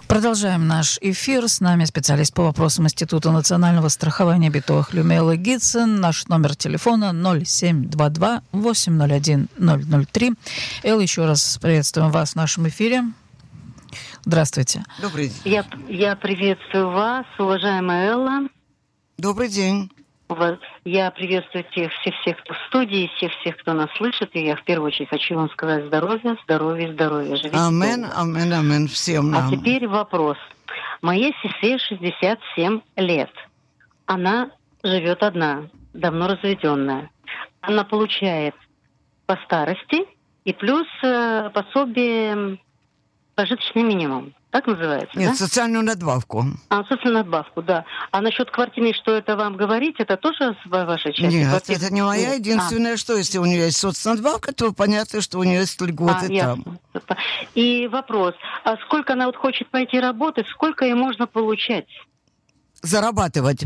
Продолжаем наш эфир. С нами специалист по вопросам Института национального страхования Битоах Леуми Элла Гитсен. Наш номер телефона 0722 801 003. Элла, еще раз приветствуем вас в нашем эфире. Здравствуйте. Добрый день. Я приветствую вас, уважаемая Элла. Добрый день. Я приветствую всех, кто в студии, всех, кто нас слышит. И я в первую очередь хочу вам сказать здоровья. Живите амен, долго. амен, всем нам. А теперь вопрос. Моей сестре 67 лет. Она живет одна, давно разведенная. Она получает по старости и плюс пособие прожиточный минимум. Так называется, Нет, да? социальную надбавку. Социальную надбавку, да. А насчет квартиры, что это вам говорить, это тоже ваша часть? Нет, это не моя. Единственное, что если у нее есть соцнадбавка, то понятно, что у нее есть льготы там. И вопрос. А сколько она хочет пойти работать, сколько ей можно получать? Зарабатывать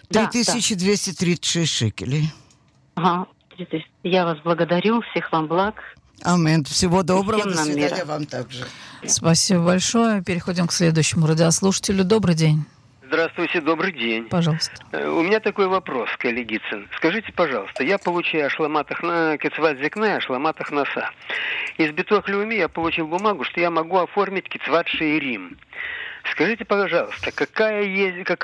3236 шекелей. Ага. Я вас благодарю. Всех вам благ. Амен. Всего доброго. Всем до нам свидания мира. вам также. Спасибо большое. Переходим к следующему радиослушателю. Добрый день. Здравствуйте, добрый день. Пожалуйста. У меня такой вопрос к Элле Гитсен. Скажите, пожалуйста, я получаю ашламатах на кицват зикна, ашламатах носа. Из Битоах Леуми я получил бумагу, что я могу оформить кицват шеирим. Скажите, пожалуйста, какая